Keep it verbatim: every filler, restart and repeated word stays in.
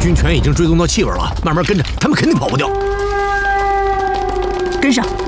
军犬已经追踪到气味了，慢慢跟着，他们肯定跑不掉。 跟上。